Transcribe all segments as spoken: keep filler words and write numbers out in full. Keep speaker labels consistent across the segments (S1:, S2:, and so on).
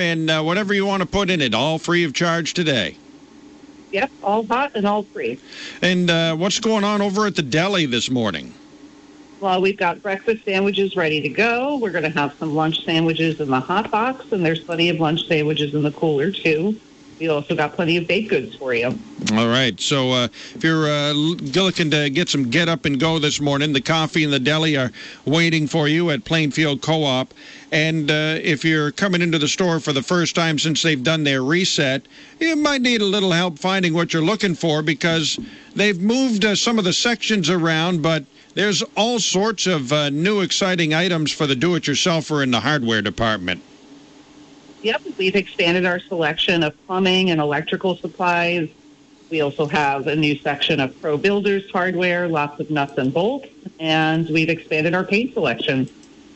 S1: and uh, whatever you want to put in it, all free of charge today.
S2: Yep, all hot and all free.
S1: And uh, what's going on over at the deli this morning?
S2: Well, we've got breakfast sandwiches ready to go. We're going to have some lunch sandwiches in the hot box, and there's plenty of lunch sandwiches in the cooler, too. We also got plenty of baked goods for you.
S1: All right. So uh, if you're uh, looking to get some get up and go this morning, the coffee and the deli are waiting for you at Plainfield Co-op. And uh, if you're coming into the store for the first time since they've done their reset, you might need a little help finding what you're looking for because they've moved uh, some of the sections around, but there's all sorts of uh, new exciting items for the do-it-yourselfer in the hardware department.
S2: Yep, we've expanded our selection of plumbing and electrical supplies. We also have a new section of Pro Builders hardware, lots of nuts and bolts, and we've expanded our paint selection.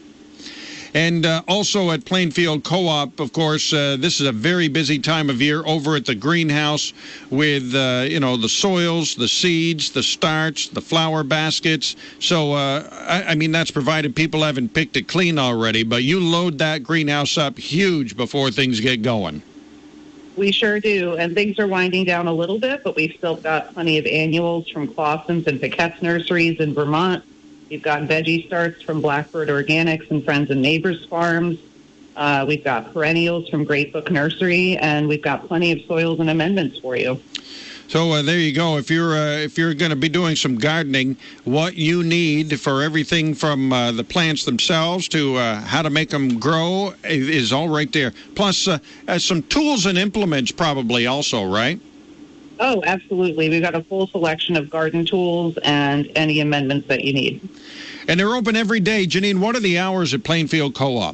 S1: And uh, also at Plainfield Co-op, of course, uh, this is a very busy time of year over at the greenhouse with, uh, you know, the soils, the seeds, the starts, the flower baskets. So, uh, I, I mean, that's provided people haven't picked it clean already, but you load that greenhouse up huge before things get going.
S2: We sure do, and things are winding down a little bit, but we've still got plenty of annuals from Clausen's and Piquette's nurseries in Vermont. We've got veggie starts from Blackbird Organics and Friends and Neighbors Farms. Uh, we've got perennials from Great Book Nursery, and we've got plenty of soils and amendments for you.
S1: So uh, there you go. If you're uh, if you're going to be doing some gardening, what you need for everything from uh, the plants themselves to uh, how to make them grow is all right there. Plus, uh, uh, some tools and implements probably also, right?
S2: Oh, absolutely. We've got a full selection of garden tools and any amendments that you need.
S1: And they're open every day. Janine, what are the hours at Plainfield Co-op?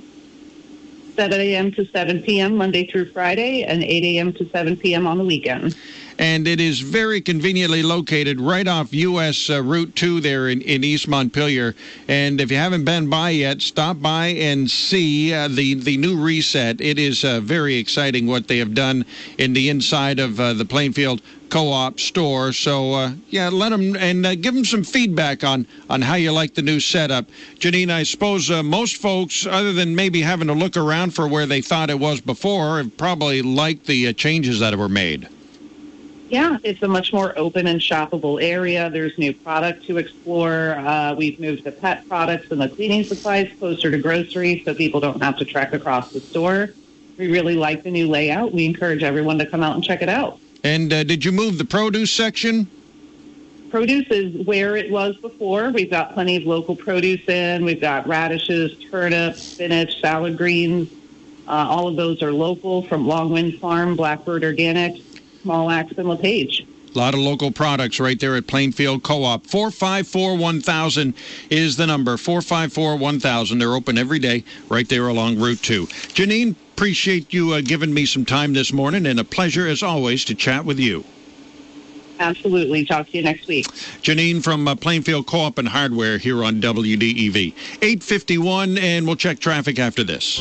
S2: seven a.m. to seven p.m. Monday through Friday, and eight a.m. to seven p.m. on the weekend.
S1: And it is very conveniently located right off U S Uh, Route two there in, in East Montpelier. And if you haven't been by yet, stop by and see uh, the, the new reset. It is uh, very exciting what they have done in the inside of uh, the Plainfield Co-op store. So, uh, yeah, let them and uh, give them some feedback on, on how you like the new setup. Janine, I suppose uh, most folks, other than maybe having to look around for where they thought it was before, have probably liked the uh, changes that were made.
S2: Yeah, it's a much more open and shoppable area. There's new product to explore. Uh, we've moved the pet products and the cleaning supplies closer to groceries so people don't have to trek across the store. We really like the new layout. We encourage everyone to come out and check it out.
S1: And uh, did you move the produce section?
S2: Produce is where it was before. We've got plenty of local produce in. We've got radishes, turnips, spinach, salad greens. Uh, all of those are local from Longwind Farm, Blackbird Organics, Small Axe, and LePage.
S1: A lot of local products right there at Plainfield Co-op. four five four, one thousand is the number. four five four, one thousand. They're open every day right there along Route two. Janine, appreciate you uh, giving me some time this morning, and a pleasure, as always, to chat with you.
S2: Absolutely. Talk to you next week.
S1: Janine from uh, Plainfield Co-op and Hardware here on W D E V. eight fifty-one, and we'll check traffic after this.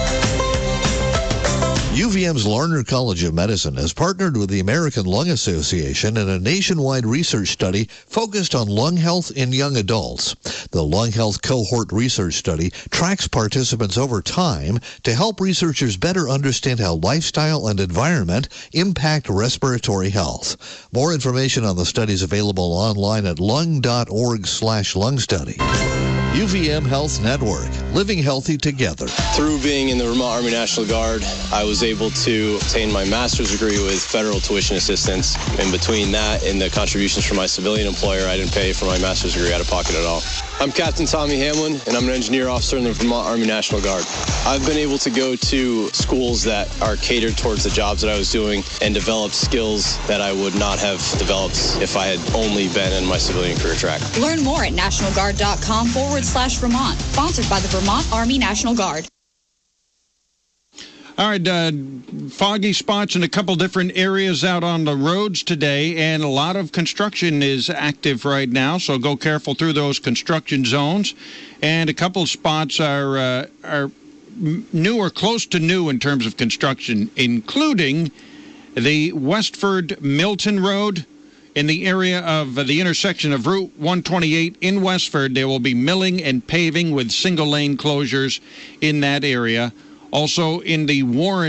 S3: U V M's Larner College of Medicine has partnered with the American Lung Association in a nationwide research study focused on lung health in young adults. The Lung Health Cohort Research Study tracks participants over time to help researchers better understand how lifestyle and environment impact respiratory health. More information on the study is available online at lung.org slash lung study. U V M Health Network, living healthy together.
S4: Through being in the Vermont Army National Guard, I was able to obtain my master's degree with federal tuition assistance. And between that and the contributions from my civilian employer, I didn't pay for my master's degree out of pocket at all. I'm Captain Tommy Hamlin, and I'm an engineer officer in the Vermont Army National Guard. I've been able to go to schools that are catered towards the jobs that I was doing and develop skills that I would not have developed if I had only been in my civilian career track.
S5: Learn more at nationalguard.com forward slash Vermont. Sponsored by the Vermont Army National Guard.
S1: All right, uh, foggy spots in a couple different areas out on the roads today, and a lot of construction is active right now, so go careful through those construction zones. And a couple spots are uh, are new or close to new in terms of construction, including the Westford Milton Road. In the area of the intersection of Route one twenty-eight in Westford, there will be milling and paving with single-lane closures in that area. Also in the Warren